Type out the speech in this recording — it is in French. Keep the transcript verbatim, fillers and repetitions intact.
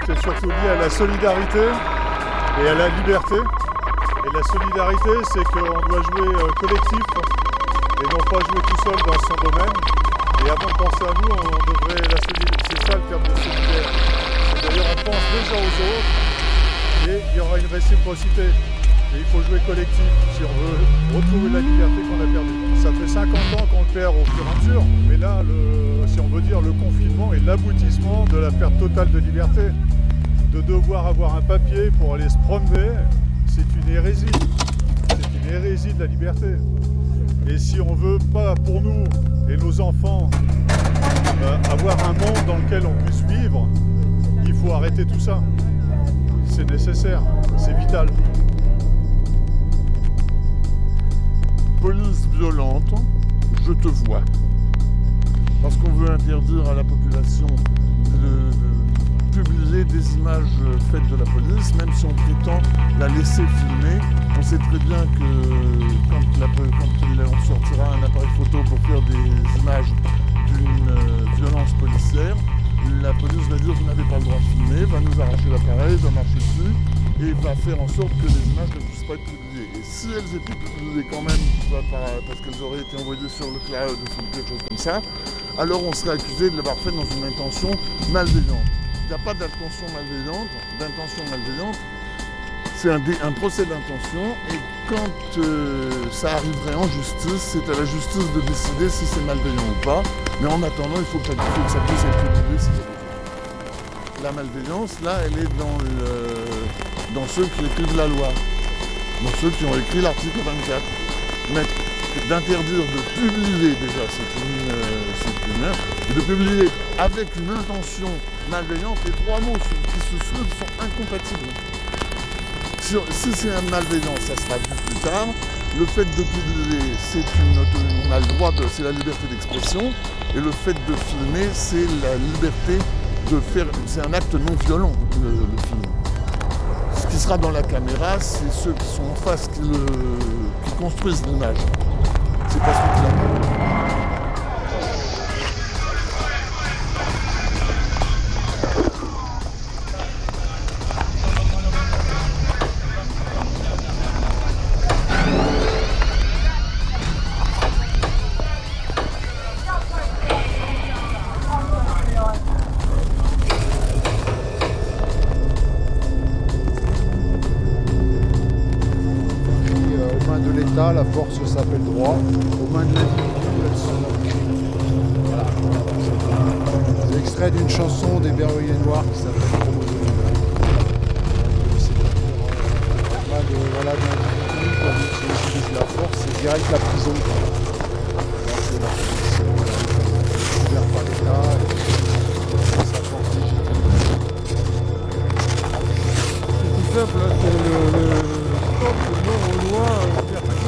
c'est surtout lié à la solidarité et à la liberté. Et la solidarité, c'est qu'on doit jouer collectif et non pas jouer tout seul dans son domaine. Et avant de penser à nous, on devrait la solidarité. C'est ça le terme de solidaire. C'est-à-dire on pense déjà aux autres et il y aura une réciprocité. Et il faut jouer collectif si on veut retrouver la liberté qu'on a perdue. Ça fait cinquante ans qu'on le perd au fur et à mesure. Mais là, le, si on veut dire, le confinement est l'aboutissement de la perte totale de liberté. De devoir avoir un papier pour aller se promener, c'est une hérésie. C'est une hérésie de la liberté. Et si on veut pas, pour nous et nos enfants, euh, avoir un monde dans lequel on puisse vivre, il faut arrêter tout ça. C'est nécessaire, c'est vital. Police violente, je te vois. Parce qu'on veut interdire à la population de, de publier des images faites de la police, même si on prétend la laisser filmer. On sait très bien que quand, la, quand on sortira un appareil photo pour faire des images d'une violence policière, la police va dire vous n'avez pas le droit de filmer, va nous arracher l'appareil, va marcher dessus et va faire en sorte que les images ne puissent pas être publiées. Et si elles étaient publiées quand même, parce qu'elles auraient été envoyées sur le cloud ou sur quelque chose comme ça, alors on serait accusé de l'avoir fait dans une intention malveillante. Il n'y a pas d'intention malveillante, d'intention malveillante, c'est un, un procès d'intention et quand euh, ça arriverait en justice, c'est à la justice de décider si c'est malveillant ou pas. Mais en attendant, il faut que, faut que ça puisse être publié si c'est possible. La malveillance, là, elle est dans, le, dans ceux qui écrivent la loi, dans ceux qui ont écrit l'article vingt-quatre. Mais d'interdire de publier, déjà, c'est une, euh, c'est une heure, et de publier avec une intention malveillante, les trois mots qui se suivent sont incompatibles. Si, si c'est un malveillant, ça sera vu plus tard. Le fait de publier, c'est une, on a le droit de, c'est la liberté d'expression, et le fait de filmer, c'est la liberté de faire, c'est un acte non violent, le, le film. Ce qui sera dans la caméra, c'est ceux qui sont en face qui, le, qui construisent l'image. C'est pas ce qui l'a. La force s'appelle droit, aux mains de l'individu, elles sont voilà. C'est extrait d'une chanson des Berruyers Noirs qui s'appelle Chromosome. C'est aux mains de voilà, l'individu, quand il utilise la force, c'est direct la prison. C'est la police, c'est couvert par l'État, et sa force légitime. C'est tout simple, hein, c'est le, le...